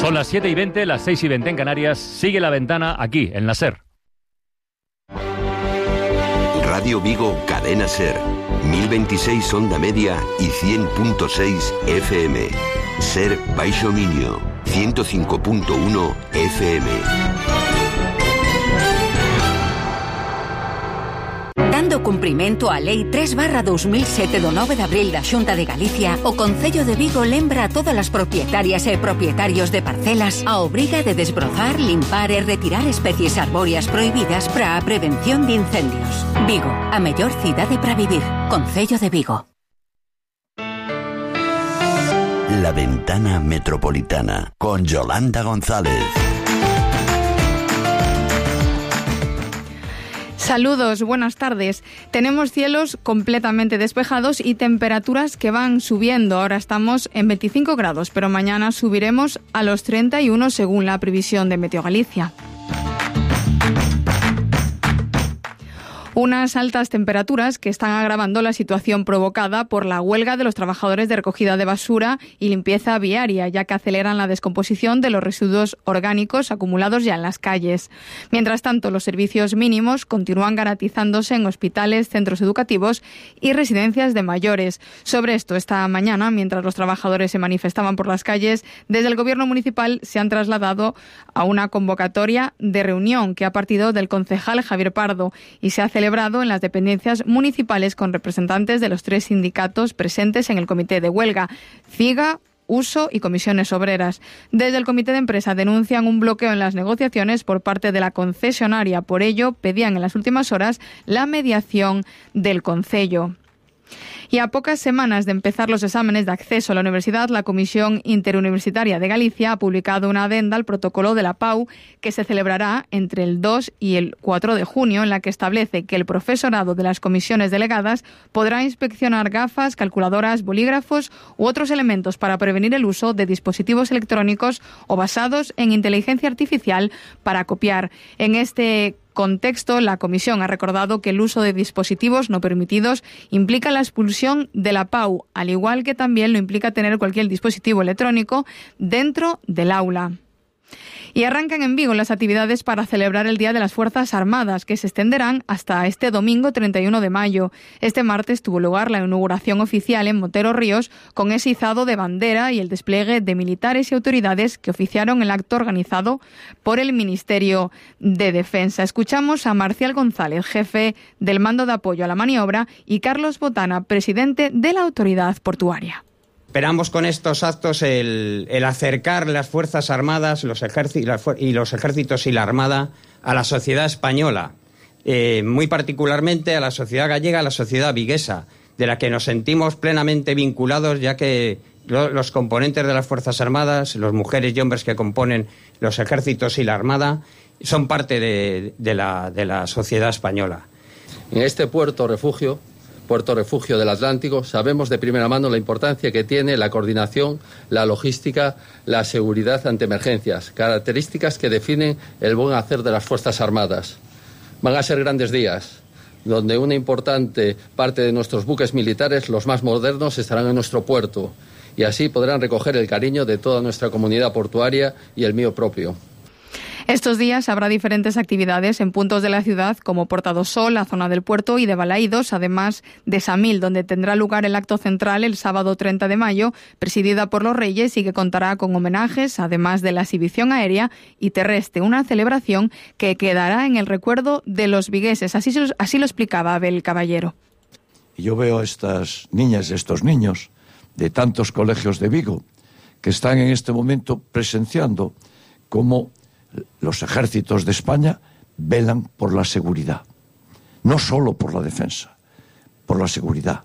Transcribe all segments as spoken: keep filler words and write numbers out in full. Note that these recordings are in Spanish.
Son las siete y veinte, las seis y veinte en Canarias. Sigue La Ventana aquí, en la SER. Radio Vigo, Cadena SER. mil veintiséis onda media y cien punto seis F M. SER Baixo Miño, ciento cinco punto uno F M. Dando cumprimento á Lei tres barra dos mil sete do nove de abril da Xunta de Galicia, o Concello de Vigo lembra a todas as propietarias e propietarios de parcelas a obriga de desbrozar, limpar e retirar especies arbóreas prohibidas para a prevención de incendios. Vigo, a mellor cidade para vivir. Concello de Vigo. La Ventana Metropolitana, con Yolanda González. Saludos, buenas tardes. Tenemos cielos completamente despejados y temperaturas que van subiendo. Ahora estamos en veinticinco grados, pero mañana subiremos a los treinta y uno según la previsión de Meteo Galicia. Unas altas temperaturas que están agravando la situación provocada por la huelga de los trabajadores de recogida de basura y limpieza viaria, ya que aceleran la descomposición de los residuos orgánicos acumulados ya en las calles. Mientras tanto, los servicios mínimos continúan garantizándose en hospitales, centros educativos y residencias de mayores. Sobre esto, esta mañana, mientras los trabajadores se manifestaban por las calles, desde el Gobierno municipal se han trasladado a una convocatoria de reunión que ha partido del concejal Javier Pardo y se ha celebrado en las dependencias municipales con representantes de los tres sindicatos presentes en el comité de huelga, CIGA, Uso y Comisiones Obreras. Desde el comité de empresa denuncian un bloqueo en las negociaciones por parte de la concesionaria. Por ello, pedían en las últimas horas la mediación del concello. Y a pocas semanas de empezar los exámenes de acceso a la universidad, la Comisión Interuniversitaria de Galicia ha publicado una adenda al protocolo de la P A U que se celebrará entre el dos y el cuatro de junio, en la que establece que el profesorado de las comisiones delegadas podrá inspeccionar gafas, calculadoras, bolígrafos u otros elementos para prevenir el uso de dispositivos electrónicos o basados en inteligencia artificial para copiar. En este contexto, la Comisión ha recordado que el uso de dispositivos no permitidos implica la expulsión de la P A U, al igual que también lo implica tener cualquier dispositivo electrónico dentro del aula. Y arrancan en Vigo las actividades para celebrar el Día de las Fuerzas Armadas, que se extenderán hasta este domingo treinta y uno de mayo. Este martes tuvo lugar la inauguración oficial en Montero Ríos con ese izado de bandera y el despliegue de militares y autoridades que oficiaron el acto organizado por el Ministerio de Defensa. Escuchamos a Marcial González, jefe del Mando de Apoyo a la Maniobra, y Carlos Botana, presidente de la Autoridad Portuaria. Esperamos con estos actos el, el acercar las Fuerzas Armadas los y los ejércitos y la Armada a la sociedad española, eh, muy particularmente a la sociedad gallega, a la sociedad viguesa, de la que nos sentimos plenamente vinculados, ya que lo, los componentes de las Fuerzas Armadas, las mujeres y hombres que componen los ejércitos y la Armada, son parte de, de, la, de la sociedad española. En este puerto refugio Puerto Refugio del Atlántico, sabemos de primera mano la importancia que tiene la coordinación, la logística, la seguridad ante emergencias, características que definen el buen hacer de las Fuerzas Armadas. Van a ser grandes días, donde una importante parte de nuestros buques militares, los más modernos, estarán en nuestro puerto, y así podrán recoger el cariño de toda nuestra comunidad portuaria y el mío propio. Estos días habrá diferentes actividades en puntos de la ciudad como Porta do Sol, la zona del puerto y de Balaídos, además de Samil, donde tendrá lugar el acto central el sábado treinta de mayo, presidida por los Reyes y que contará con homenajes, además de la exhibición aérea y terrestre, una celebración que quedará en el recuerdo de los vigueses. Así, así lo explicaba Abel Caballero. Yo veo a estas niñas y estos niños de tantos colegios de Vigo que están en este momento presenciando cómo los ejércitos de España velan por la seguridad, no solo por la defensa, por la seguridad.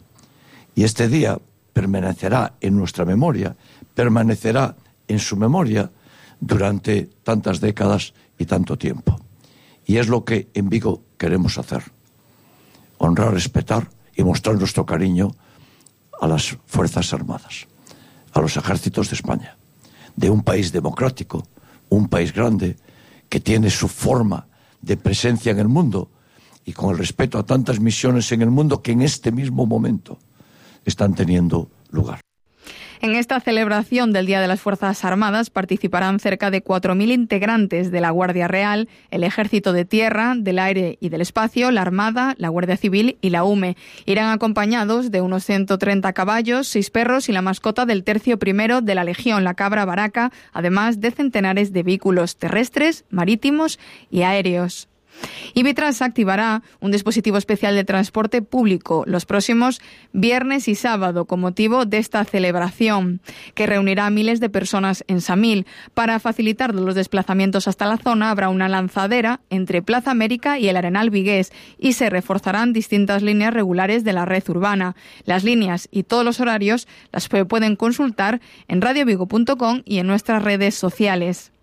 Y este día permanecerá en nuestra memoria, permanecerá en su memoria durante tantas décadas y tanto tiempo. Y es lo que en Vigo queremos hacer: honrar, respetar y mostrar nuestro cariño a las Fuerzas Armadas, a los ejércitos de España, de un país democrático, un país grande que tiene su forma de presencia en el mundo y con el respeto a tantas misiones en el mundo que en este mismo momento están teniendo lugar. En esta celebración del Día de las Fuerzas Armadas participarán cerca de cuatro mil integrantes de la Guardia Real, el Ejército de Tierra, del Aire y del Espacio, la Armada, la Guardia Civil y la U M E. Irán acompañados de unos ciento treinta caballos, seis perros y la mascota del Tercio Primero de la Legión, la cabra Baraka, además de centenares de vehículos terrestres, marítimos y aéreos. Ibitrans activará un dispositivo especial de transporte público los próximos viernes y sábado con motivo de esta celebración, que reunirá a miles de personas en Samil. Para facilitar los desplazamientos hasta la zona habrá una lanzadera entre Plaza América y el Arenal Vigués y se reforzarán distintas líneas regulares de la red urbana. Las líneas y todos los horarios las pueden consultar en radio vigo punto com y en nuestras redes sociales.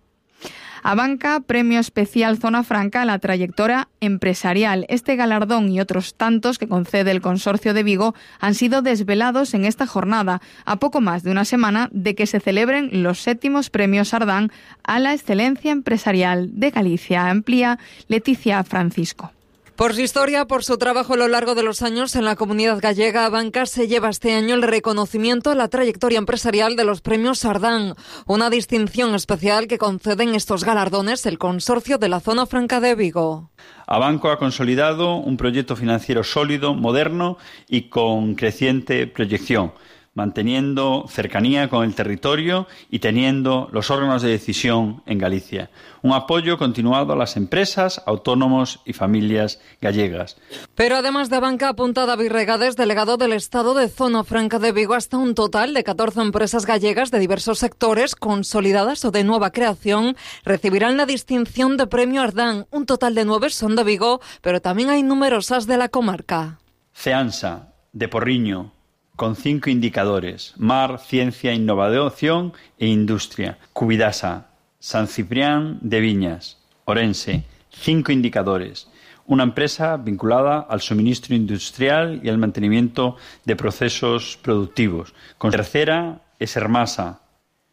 Abanca, Premio Especial Zona Franca a la trayectoria empresarial. Este galardón y otros tantos que concede el Consorcio de Vigo han sido desvelados en esta jornada, a poco más de una semana de que se celebren los séptimos Premios Ardán a la excelencia empresarial de Galicia. Amplía Leticia Francisco. Por su historia, por su trabajo a lo largo de los años en la comunidad gallega, Abanca se lleva este año el reconocimiento a la trayectoria empresarial de los premios Ardán, una distinción especial que conceden estos galardones el Consorcio de la Zona Franca de Vigo. Abanco ha consolidado un proyecto financiero sólido, moderno y con creciente proyección, manteniendo cercanía con el territorio y teniendo los órganos de decisión en Galicia. Un apoyo continuado a las empresas, autónomos y familias gallegas. Pero además de Abanca, apunta David Regades, delegado del Estado de Zona Franca de Vigo, hasta un total de catorce empresas gallegas de diversos sectores, consolidadas o de nueva creación, recibirán la distinción de Premio Ardán. Un total de nueve son de Vigo, pero también hay numerosas de la comarca. Ceansa, de Porriño, con cinco indicadores: mar, ciencia, innovación e industria. Cubidasa, San Ciprián de Viñas, Orense, cinco indicadores. Una empresa vinculada al suministro industrial y al mantenimiento de procesos productivos. Con tercera es Hermasa,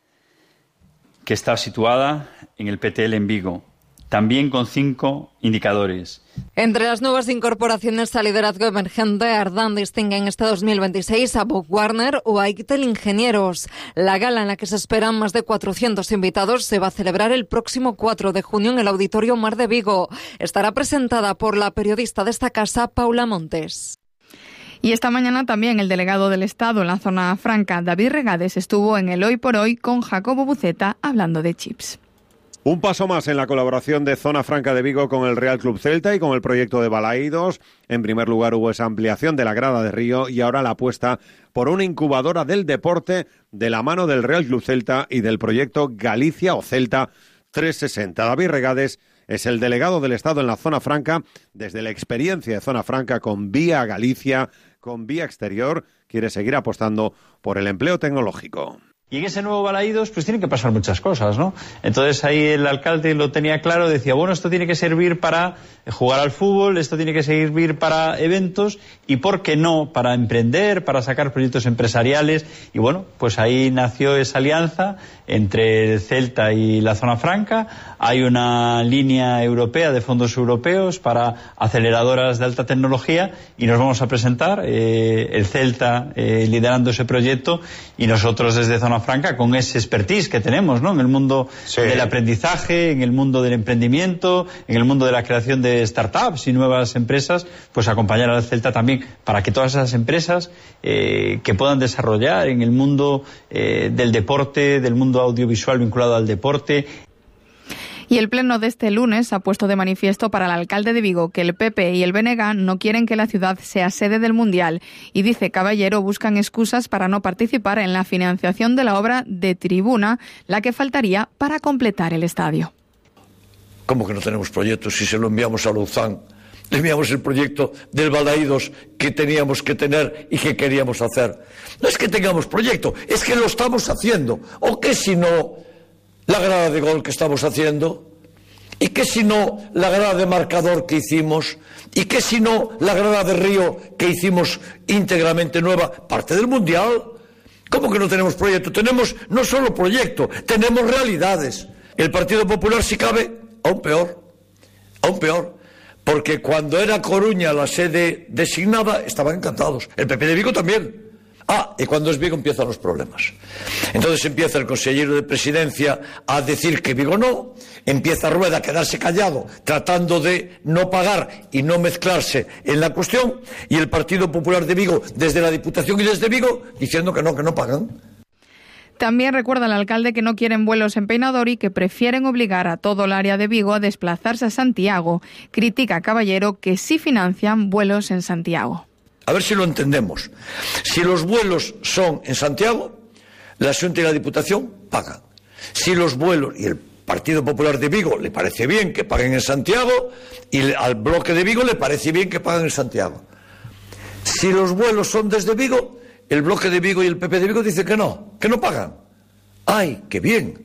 que está situada en el P T L en Vigo, también con cinco indicadores. Entre las nuevas incorporaciones al liderazgo emergente, Ardán distingue en este dos mil veintiséis a Bob Warner o a Ictel Ingenieros. La gala, en la que se esperan más de cuatrocientos invitados, se va a celebrar el próximo cuatro de junio en el Auditorio Mar de Vigo. Estará presentada por la periodista de esta casa, Paula Montes. Y esta mañana también el delegado del Estado en la Zona Franca, David Regades, estuvo en el Hoy por Hoy con Jacobo Buceta hablando de chips. Un paso más en la colaboración de Zona Franca de Vigo con el Real Club Celta y con el proyecto de Balaídos. En primer lugar hubo esa ampliación de la grada de Río y ahora la apuesta por una incubadora del deporte de la mano del Real Club Celta y del proyecto Galicia o Celta trescientos sesenta. David Regades es el delegado del Estado en la Zona Franca. Desde la experiencia de Zona Franca con Vía Galicia, con Vía Exterior, quiere seguir apostando por el empleo tecnológico. Y en ese nuevo Balaídos pues tienen que pasar muchas cosas, ¿no? Entonces ahí el alcalde lo tenía claro, decía, bueno, esto tiene que servir para jugar al fútbol, esto tiene que servir para eventos y, ¿por qué no?, para emprender, para sacar proyectos empresariales. Y bueno, pues ahí nació esa alianza entre el Celta y la Zona Franca. Hay una línea europea de fondos europeos para aceleradoras de alta tecnología y nos vamos a presentar, eh, el Celta eh, liderando ese proyecto y nosotros desde Zona Franca con ese expertise que tenemos, ¿no?, en el mundo sí. del aprendizaje, en el mundo del emprendimiento, en el mundo de la creación de startups y nuevas empresas, pues acompañar al Celta también para que todas esas empresas eh, que puedan desarrollar en el mundo eh, del deporte, del mundo audiovisual vinculado al deporte. Y el pleno de este lunes ha puesto de manifiesto para el alcalde de Vigo que el P P y el B N G no quieren que la ciudad sea sede del Mundial y, dice Caballero, buscan excusas para no participar en la financiación de la obra de tribuna, la que faltaría para completar el estadio. ¿Cómo que no tenemos proyectos si se lo enviamos a Luzán? Le enviamos el proyecto del Balaídos que teníamos que tener y que queríamos hacer. No es que tengamos proyecto, es que lo estamos haciendo. ¿O qué si no la grada de gol que estamos haciendo? ¿Y qué si no la grada de marcador que hicimos? ¿Y qué si no la grada de Río que hicimos íntegramente nueva? Parte del Mundial. ¿Cómo que no tenemos proyecto? Tenemos no solo proyecto, tenemos realidades. El Partido Popular, si cabe, aún peor, aún peor. Porque cuando era Coruña la sede designada, estaban encantados. El P P de Vigo también. Ah, y cuando es Vigo empiezan los problemas. Entonces empieza el consejero de Presidencia a decir que Vigo no, empieza Rueda a quedarse callado, tratando de no pagar y no mezclarse en la cuestión, y el Partido Popular de Vigo, desde la Diputación y desde Vigo, diciendo que no, que no pagan. También recuerda el alcalde que no quieren vuelos en Peinador y que prefieren obligar a todo el área de Vigo a desplazarse a Santiago. Critica a Caballero que sí financian vuelos en Santiago. A ver si lo entendemos. Si los vuelos son en Santiago, la Xunta y la Diputación pagan. Si los vuelos, y el Partido Popular de Vigo le parece bien que paguen en Santiago, y al bloque de Vigo le parece bien que paguen en Santiago. Si los vuelos son desde Vigo, el bloque de Vigo y el P P de Vigo dicen que no, que no pagan. ¡Ay, qué bien!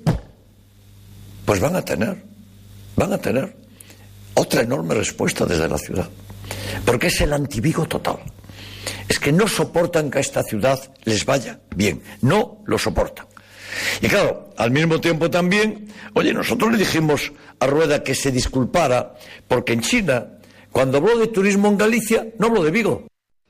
Pues van a tener, van a tener otra enorme respuesta desde la ciudad. Porque es el antivigo total. Es que no soportan que a esta ciudad les vaya bien. No lo soportan. Y claro, al mismo tiempo también, oye, nosotros le dijimos a Rueda que se disculpara, porque en China, cuando habló de turismo en Galicia, no habló de Vigo.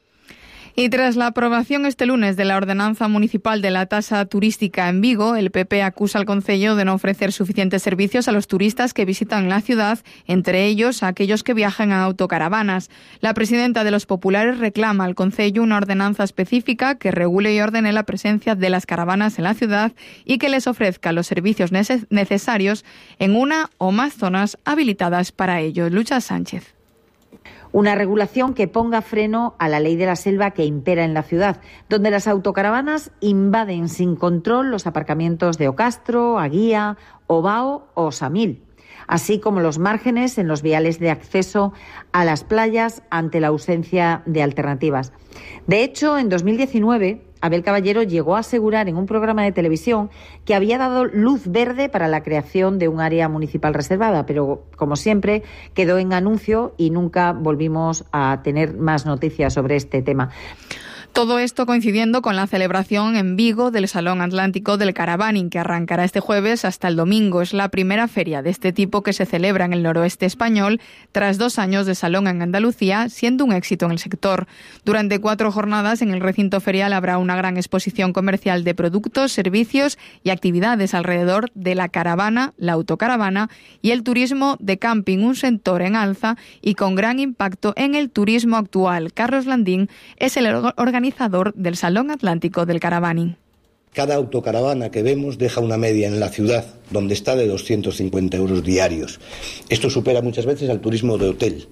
Y tras la aprobación este lunes de la ordenanza municipal de la tasa turística en Vigo, el P P acusa al concello de no ofrecer suficientes servicios a los turistas que visitan la ciudad, entre ellos a aquellos que viajan en autocaravanas. La presidenta de los populares reclama al concello una ordenanza específica que regule y ordene la presencia de las caravanas en la ciudad y que les ofrezca los servicios neces- necesarios en una o más zonas habilitadas para ello. Lucha Sánchez. Una regulación que ponga freno a la ley de la selva que impera en la ciudad, donde las autocaravanas invaden sin control los aparcamientos de Ocastro, Aguía, Ovao o Samil, así como los márgenes en los viales de acceso a las playas ante la ausencia de alternativas. De hecho, en dos mil diecinueve, Abel Caballero llegó a asegurar en un programa de televisión que había dado luz verde para la creación de un área municipal reservada, pero, como siempre, quedó en anuncio y nunca volvimos a tener más noticias sobre este tema. Todo esto coincidiendo con la celebración en Vigo del Salón Atlántico del Caravaning, que arrancará este jueves hasta el domingo. Es la primera feria de este tipo que se celebra en el noroeste español, tras dos años de salón en Andalucía, siendo un éxito en el sector. Durante cuatro jornadas en el recinto ferial habrá una gran exposición comercial de productos, servicios y actividades alrededor de la caravana, la autocaravana y el turismo de camping, un sector en alza y con gran impacto en el turismo actual. Carlos Landín es el organizador organizador del Salón Atlántico del Caravaning. Cada autocaravana que vemos deja una media en la ciudad donde está de doscientos cincuenta euros diarios. Esto supera muchas veces al turismo de hotel.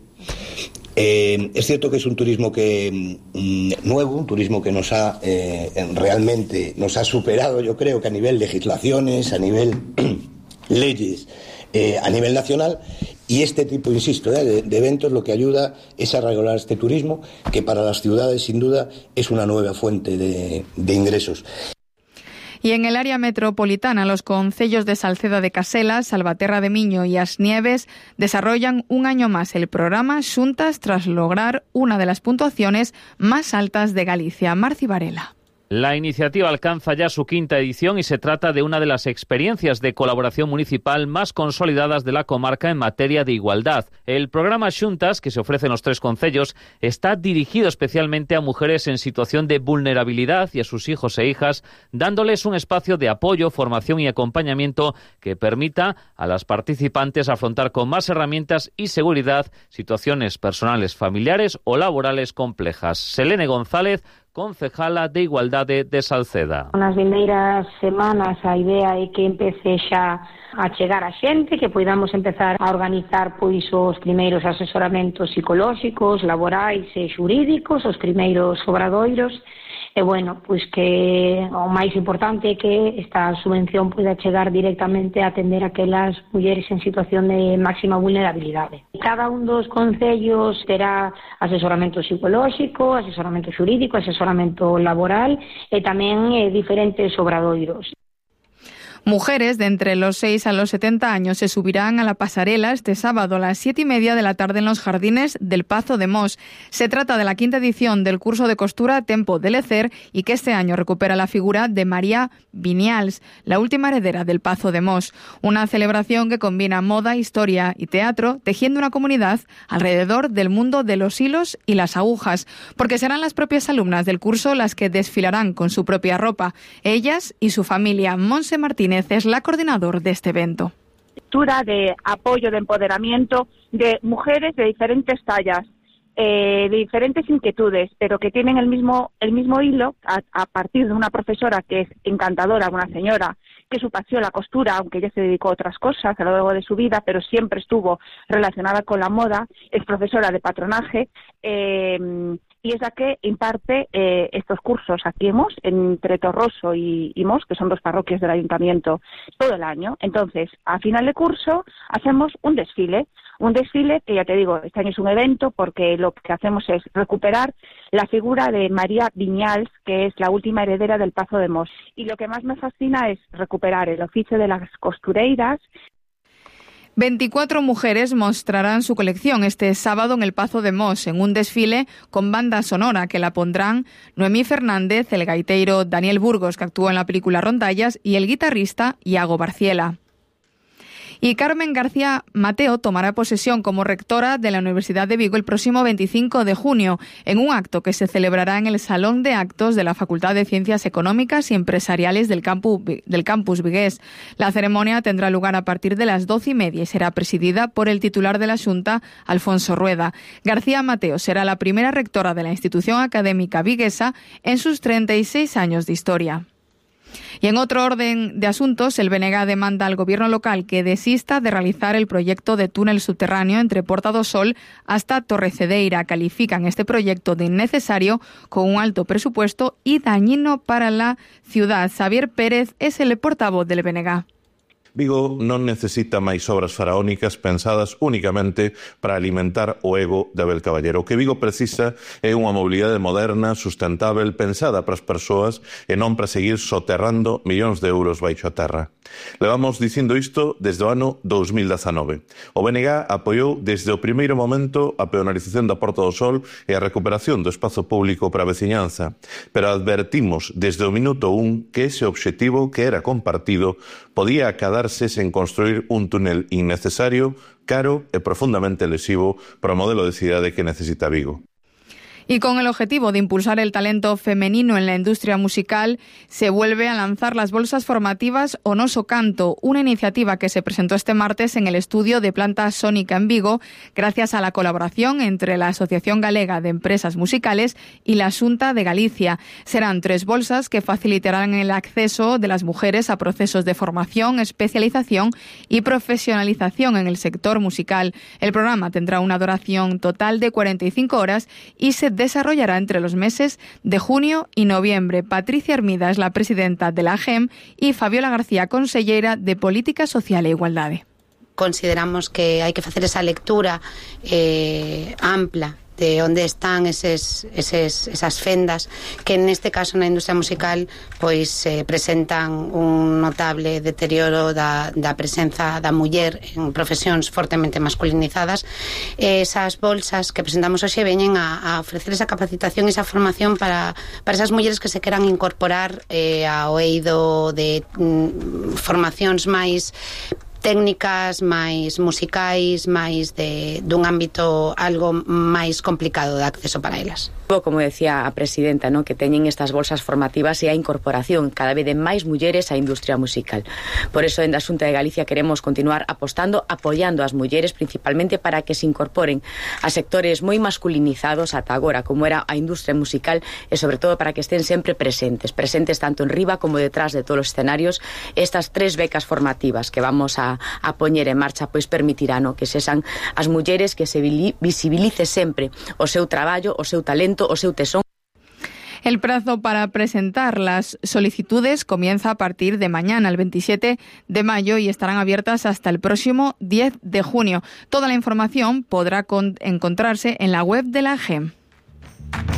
Eh, es cierto que es un turismo que mm, nuevo, un turismo que nos ha eh, realmente nos ha superado, yo creo que a nivel legislaciones, a nivel leyes, eh, a nivel nacional. Y este tipo, insisto, eh, de, de eventos lo que ayuda es a regular este turismo, que para las ciudades, sin duda, es una nueva fuente de, de ingresos. Y en el área metropolitana, los concellos de Salceda de Caselas, Salvaterra de Miño y Asnieves desarrollan un año más el programa Xuntas tras lograr una de las puntuaciones más altas de Galicia. Marci Varela. La iniciativa alcanza ya su quinta edición y se trata de una de las experiencias de colaboración municipal más consolidadas de la comarca en materia de igualdad. El programa Xuntas, que se ofrece en los tres concellos, está dirigido especialmente a mujeres en situación de vulnerabilidad y a sus hijos e hijas, dándoles un espacio de apoyo, formación y acompañamiento que permita a las participantes afrontar con más herramientas y seguridad situaciones personales, familiares o laborales complejas. Selene González, concejala de Igualdade de Salceda. Nas vindeiras semanas a idea é que empece xa a chegar a xente, que poidamos empezar a organizar pois os primeiros asesoramentos psicolóxicos, laborais e xurídicos, os primeiros obradoiros. E, bueno, pois que o máis importante é que esta subvención poida chegar directamente a atender aquelas mulleres en situación de máxima vulnerabilidade. Cada un dos concellos terá asesoramento psicolóxico, asesoramento xurídico, asesoramento laboral e tamén eh, diferentes obradoiros. Mujeres de entre los seis a los setenta años se subirán a la pasarela este sábado a las siete y media de la tarde en los jardines del Pazo de Mos. Se trata de la quinta edición del curso de costura Tempo de Lecer y que este año recupera la figura de María Viñals, la última heredera del Pazo de Mos. Una celebración que combina moda, historia y teatro, tejiendo una comunidad alrededor del mundo de los hilos y las agujas, porque serán las propias alumnas del curso las que desfilarán con su propia ropa. Ellas y su familia. Monse Martínez es la coordinadora de este evento. De apoyo, de empoderamiento de mujeres de diferentes tallas, eh, de diferentes inquietudes, pero que tienen el mismo el mismo hilo a, a partir de una profesora que es encantadora, una señora que su pasión la costura, aunque ella se dedicó a otras cosas a lo largo de su vida, pero siempre estuvo relacionada con la moda, es profesora de patronaje, eh, y es la que imparte eh, estos cursos aquí en Mos, entre Torroso y, y Mos, que son dos parroquias del ayuntamiento, todo el año. Entonces, a final de curso hacemos un desfile, un desfile que ya te digo, este año es un evento porque lo que hacemos es recuperar la figura de María Viñals, que es la última heredera del Pazo de Mos. Y lo que más me fascina es recuperar el oficio de las costureiras. veinticuatro mujeres mostrarán su colección este sábado en el Pazo de Mos, en un desfile con banda sonora que la pondrán Noemí Fernández, el gaiteiro Daniel Burgos, que actuó en la película Rondallas, y el guitarrista Iago Barciela. Y Carmen García Mateo tomará posesión como rectora de la Universidad de Vigo el próximo veinticinco de junio, en un acto que se celebrará en el Salón de Actos de la Facultad de Ciencias Económicas y Empresariales del campus, del campus vigués. La ceremonia tendrá lugar a partir de las doce y media y será presidida por el titular de la Xunta, Alfonso Rueda. García Mateo será la primera rectora de la institución académica viguesa en sus treinta y seis años de historia. Y en otro orden de asuntos, el B N G demanda al gobierno local que desista de realizar el proyecto de túnel subterráneo entre Porta do Sol hasta Torrecedeira. Califican este proyecto de innecesario, con un alto presupuesto y dañino para la ciudad. Xavier Pérez es el portavoz del B N G. Vigo non necesita máis obras faraónicas pensadas únicamente para alimentar o ego de Abel Caballero. O que Vigo precisa é unha mobilidade moderna, sustentável, pensada para as persoas e non para seguir soterrando millóns de euros baixo a terra. Levamos dicindo isto desde o ano dous mil dezanove. O B N G apoiou desde o primeiro momento a peonalización da Porta do Sol e a recuperación do espazo público para a veciñanza, pero advertimos desde o minuto un que ese obxectivo, que era compartido, podía acadarse sen construir un túnel innecesario, caro e profundamente lesivo para o modelo de cidade que necesita Vigo. Y con el objetivo de impulsar el talento femenino en la industria musical, se vuelve a lanzar las bolsas formativas Onoso Canto, una iniciativa que se presentó este martes en el estudio de Planta Sónica en Vigo, gracias a la colaboración entre la Asociación Galega de Empresas Musicales y la Xunta de Galicia. Serán tres bolsas que facilitarán el acceso de las mujeres a procesos de formación, especialización y profesionalización en el sector musical. El programa tendrá una duración total de cuarenta y cinco horas y se desarrollará entre los meses de junio y noviembre. Patricia Hermida es la presidenta de la A G E M y Fabiola García, consellera de Política Social e Igualdade. Consideramos que hai que facer esa lectura eh, ampla de onde están eses, eses, esas fendas que neste caso na industria musical pois eh, presentan un notable deterioro da, da presenza da muller en profesións fortemente masculinizadas. Esas bolsas que presentamos hoxe veñen a, a ofrecer esa capacitación e esa formación para, para esas mulleres que se queran incorporar eh, ao eido de mm, formacións máis técnicas, máis musicais, máis de dun ámbito algo máis complicado de acceso para elas. Como decía a presidenta, ¿no?, que teñen estas bolsas formativas e a incorporación cada vez de máis mulleres á industria musical. Por eso, en da Xunta de Galicia queremos continuar apostando, apoiando as mulleres, principalmente para que se incorporen a sectores moi masculinizados ata agora, como era a industria musical, e sobre todo para que estén sempre presentes, presentes tanto en riba como detrás de todos os escenarios. Estas tres becas formativas que vamos a, a poñer en marcha, pois permitirán, ¿no?, que sexan as mulleres que se visibilice sempre o seu traballo, o seu talento, o seu tesón. El plazo para presentar las solicitudes comienza a partir de mañana, el veintisiete de mayo, y estarán abiertas hasta el próximo diez de junio. Toda la información podrá encontrarse en la web de la A G E M.